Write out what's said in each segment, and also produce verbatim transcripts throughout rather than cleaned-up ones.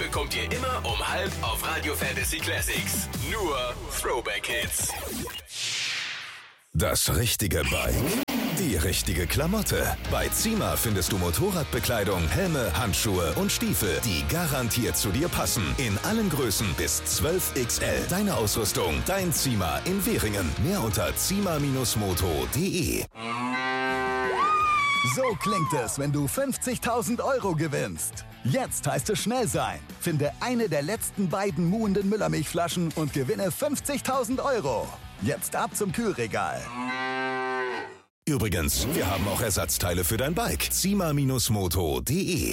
bekommt ihr immer um halb auf Radio Fantasy Classics. Nur Throwback Hits. Das richtige Bike, die richtige Klamotte. Bei Zima findest du Motorradbekleidung, Helme, Handschuhe und Stiefel, die garantiert zu dir passen. In allen Größen bis zwölf X L. Deine Ausrüstung, dein Zima in Währingen. Mehr unter zima Bindestrich moto punkt de. So klingt es, wenn du fünfzigtausend Euro gewinnst. Jetzt heißt es schnell sein. Finde eine der letzten beiden muhenden Müllermilchflaschen und gewinne fünfzigtausend Euro. Jetzt ab zum Kühlregal. Übrigens, wir haben auch Ersatzteile für dein Bike. zima Bindestrich moto punkt de.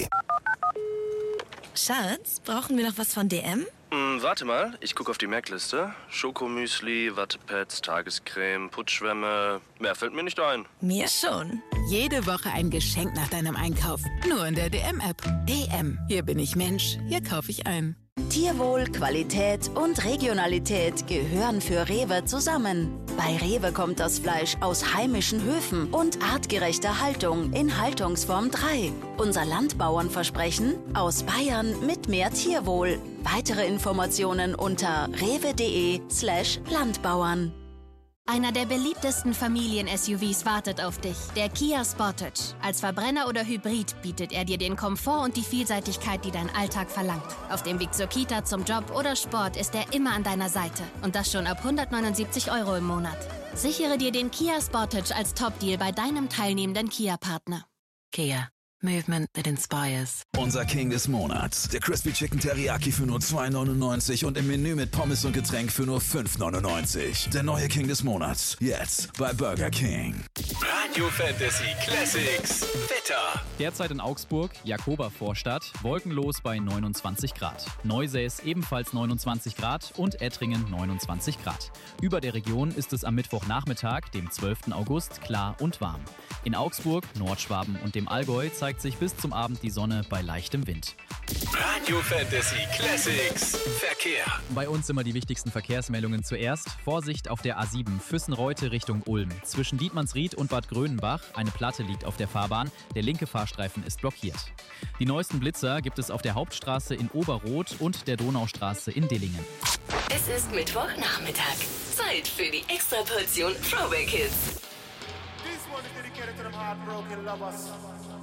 Schatz, brauchen wir noch was von D M? Hm, warte mal, ich gucke auf die Merkliste. Schokomüsli, Wattepads, Tagescreme, Putzschwämme. Mehr fällt mir nicht ein. Mir schon. Jede Woche ein Geschenk nach deinem Einkauf. Nur in der D M-App. D M. Hier bin ich Mensch. Hier kaufe ich ein. Tierwohl, Qualität und Regionalität gehören für Rewe zusammen. Bei Rewe kommt das Fleisch aus heimischen Höfen und artgerechter Haltung in Haltungsform drei. Unser Landbauernversprechen: aus Bayern mit mehr Tierwohl. Weitere Informationen unter rewe.de slash Landbauern. Einer der beliebtesten Familien-S U Vs wartet auf dich, der Kia Sportage. Als Verbrenner oder Hybrid bietet er dir den Komfort und die Vielseitigkeit, die dein Alltag verlangt. Auf dem Weg zur Kita, zum Job oder Sport ist er immer an deiner Seite. Und das schon ab hundertneunundsiebzig Euro im Monat. Sichere dir den Kia Sportage als Top-Deal bei deinem teilnehmenden Kia-Partner. Kia. Movement that inspires. Unser King des Monats. Der Crispy Chicken Teriyaki für nur zwei neunundneunzig und im Menü mit Pommes und Getränk für nur fünf neunundneunzig. Der neue King des Monats. Jetzt bei Burger King. Radio Fantasy Classics. Wetter. Derzeit in Augsburg, Jakoba-Vorstadt, wolkenlos bei neunundzwanzig Grad. Neusäß ebenfalls neunundzwanzig Grad und Ettringen neunundzwanzig Grad. Über der Region ist es am Mittwochnachmittag, dem zwölften August, klar und warm. In Augsburg, Nordschwaben und dem Allgäu zeigt sich bis zum Abend die Sonne bei leichtem Wind. Radio Fantasy Classics. Verkehr. Bei uns immer die wichtigsten Verkehrsmeldungen zuerst. Vorsicht auf der A sieben Füssen-Reute Richtung Ulm. Zwischen Dietmannsried und Bad Grönenbach. Eine Platte liegt auf der Fahrbahn. Der linke Fahrstreifen ist blockiert. Die neuesten Blitzer gibt es auf der Hauptstraße in Oberroth und der Donaustraße in Dillingen. Es ist Mittwochnachmittag. Zeit für die Extraportion Throwback Hits. This one is dedicated to them heartbroken lovers.